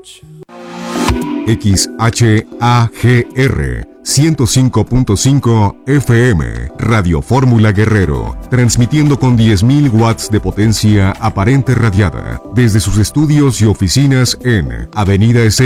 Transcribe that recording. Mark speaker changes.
Speaker 1: XHAGR 105.5 FM, Radio Fórmula Guerrero, transmitiendo con 10.000 watts de potencia aparente radiada desde sus estudios y oficinas en Avenida